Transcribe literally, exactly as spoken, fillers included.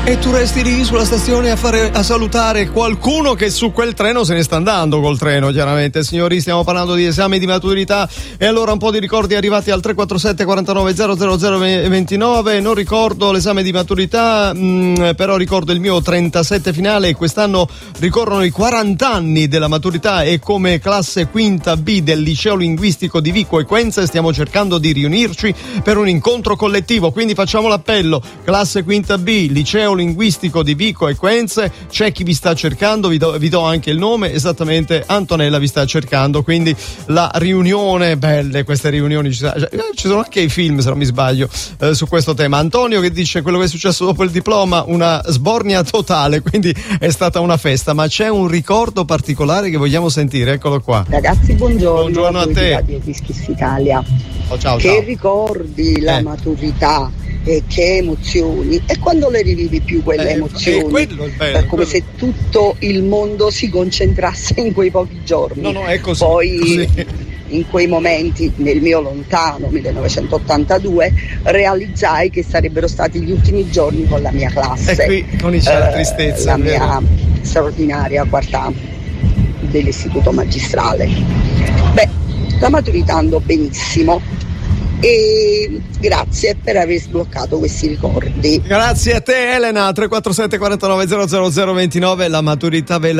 E tu resti lì sulla stazione a fare a salutare qualcuno che su quel treno se ne sta andando col treno, chiaramente. Signori, stiamo parlando di esami di maturità e allora un po' di ricordi arrivati al tre quattro sette quarantanove zero zero zero ventinove. Non ricordo l'esame di maturità, mh, però ricordo il mio trentasette finale e quest'anno ricorrono i quaranta anni della maturità e come classe quinta B del liceo linguistico di Vico Equense stiamo cercando di riunirci per un incontro collettivo, quindi facciamo l'appello: classe quinta B, liceo linguistico di Vico Equense, c'è chi vi sta cercando, vi do, vi do anche il nome, esattamente Antonella vi sta cercando, quindi la riunione, belle queste riunioni, ci, ci sono anche i film se non mi sbaglio eh, su questo tema. Antonio che dice quello che è successo dopo il diploma, una sbornia totale, quindi è stata una festa, ma c'è un ricordo particolare che vogliamo sentire, eccolo qua. Ragazzi, buongiorno, buongiorno a te. Radio Kiss Italia. Oh, ciao, che ciao. ricordi la eh. maturità e che emozioni, e quando le rivivi più quelle eh, emozioni, quello, il bello, è come quello. se tutto il mondo si concentrasse in quei pochi giorni. No, no, è così. Poi così. In quei momenti, nel mio lontano millenovecentottantadue, realizzai che sarebbero stati gli ultimi giorni con la mia classe. E qui comincia la tristezza, eh, la mia straordinaria quarta dell'istituto magistrale. Beh, la maturità andò benissimo e grazie per aver sbloccato questi ricordi. Grazie a te Elena. Tre quattro sette quarantanove zero zero zero ventinove. La maturità ve la